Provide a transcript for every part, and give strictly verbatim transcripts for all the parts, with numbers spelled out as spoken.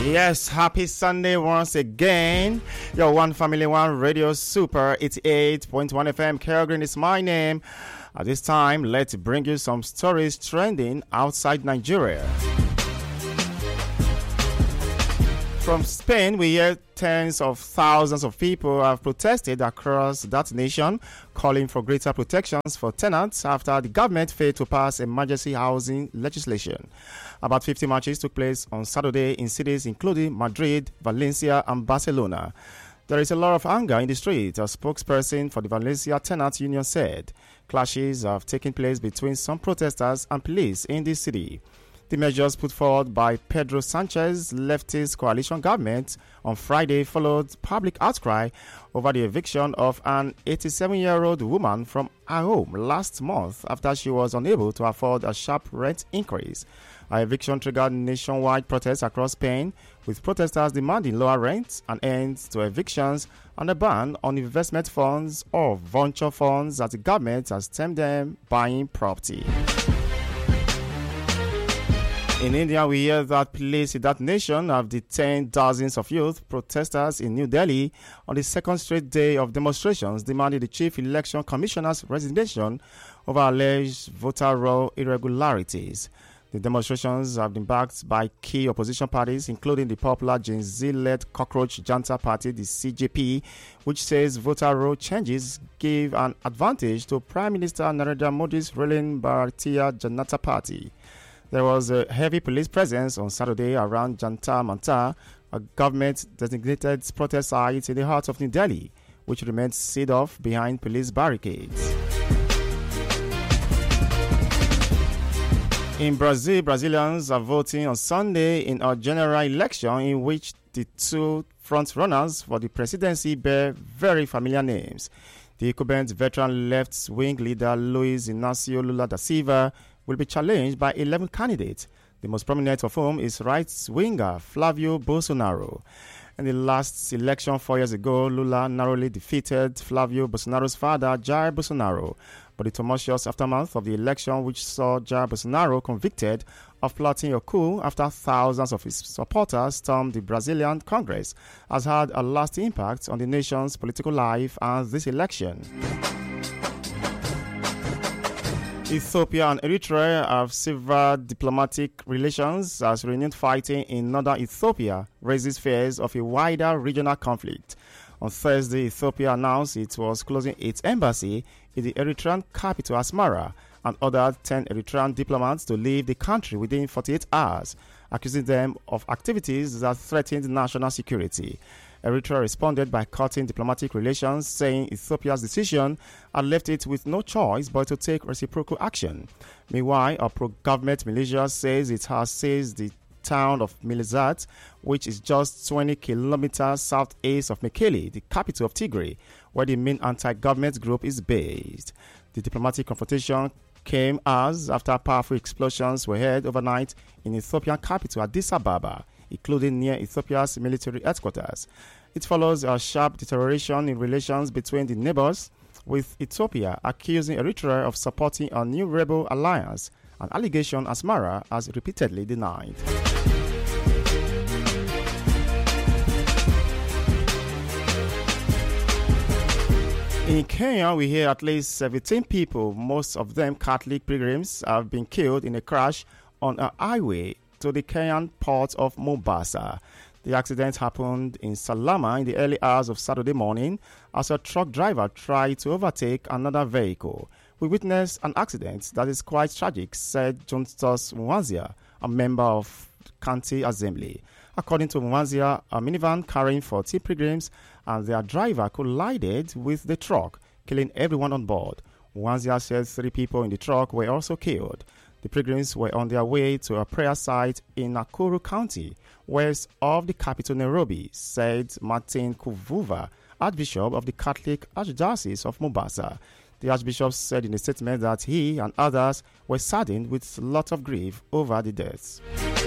Yes, happy Sunday once again. Your One Family One Radio Super eighty-eight point one F M. Kelgreen is my name. At this time, let's bring you some stories trending outside Nigeria. From Spain, we hear tens of thousands of people have protested across that nation, calling for greater protections for tenants after the government failed to pass emergency housing legislation. About fifty marches took place on Saturday in cities including Madrid, Valencia, and Barcelona. There is a lot of anger in the street, a spokesperson for the Valencia Tenants Union said. Clashes have taken place between some protesters and police in the city. The measures put forward by Pedro Sanchez's leftist coalition government on Friday followed public outcry over the eviction of an eighty-seven-year-old woman from her home last month after she was unable to afford a sharp rent increase. Her eviction triggered nationwide protests across Spain, with protesters demanding lower rent, an end to evictions, and a ban on investment funds or venture funds as the government has termed them buying property. In India, we hear that police in that nation have detained dozens of youth protesters in New Delhi on the second straight day of demonstrations demanding the Chief Election Commissioner's resignation over alleged voter roll irregularities. The demonstrations have been backed by key opposition parties, including the popular Gen Z-led Cockroach Janta Party, the C J P, which says voter roll changes give an advantage to Prime Minister Narendra Modi's ruling Bharatiya Janata Party. There was a heavy police presence on Saturday around Jantar Mantar, a government-designated protest site in the heart of New Delhi, which remains sealed off behind police barricades. In Brazil, Brazilians are voting on Sunday in a general election in which the two front-runners for the presidency bear very familiar names. The incumbent veteran left-wing leader Luiz Inácio Lula da Silva will be challenged by eleven candidates, the most prominent of whom is right-winger Flavio Bolsonaro. In the last election four years ago, Lula narrowly defeated Flavio Bolsonaro's father, Jair Bolsonaro. But the tumultuous aftermath of the election, which saw Jair Bolsonaro convicted of plotting a coup after thousands of his supporters stormed the Brazilian Congress, has had a lasting impact on the nation's political life and this election. Ethiopia and Eritrea have severed diplomatic relations as renewed fighting in northern Ethiopia raises fears of a wider regional conflict. On Thursday, Ethiopia announced it was closing its embassy in the Eritrean capital Asmara and ordered ten Eritrean diplomats to leave the country within forty-eight hours, accusing them of activities that threatened national security. Eritrea responded by cutting diplomatic relations, saying Ethiopia's decision had left it with no choice but to take reciprocal action. Meanwhile, a pro-government militia says it has seized the town of Milizat, which is just twenty kilometers southeast of Mekele, the capital of Tigray, where the main anti-government group is based. The diplomatic confrontation came as after powerful explosions were heard overnight in Ethiopian capital Addis Ababa, including near Ethiopia's military headquarters. It follows a sharp deterioration in relations between the neighbors, with Ethiopia accusing Eritrea of supporting a new rebel alliance, an allegation Asmara has repeatedly denied. In Kenya, we hear at least seventeen people, most of them Catholic pilgrims, have been killed in a crash on a highway to the Kenyan port of Mombasa. The accident happened in Salama in the early hours of Saturday morning as a truck driver tried to overtake another vehicle. We witnessed an accident that is quite tragic, said Johnstus Mwanzia, a member of County Assembly. According to Mwanzia, a minivan carrying forty pilgrims and their driver collided with the truck, killing everyone on board. Mwanzia said three people in the truck were also killed. The pilgrims were on their way to a prayer site in Nakuru County, west of the capital Nairobi, said Martin Kuvuva, Archbishop of the Catholic Archdiocese of Mombasa. The Archbishop said in a statement that he and others were saddened with a lot of grief over the deaths.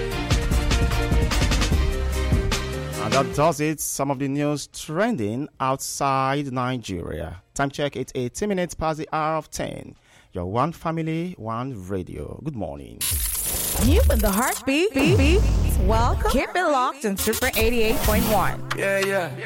And that does it. Some of the news trending outside Nigeria. Time check, it's eighteen minutes past the hour of ten. Your One Family, One Radio. Good morning. You put the heartbeat beat, beat, Welcome. Keep it locked on Super eighty-eight point one. Yeah, yeah.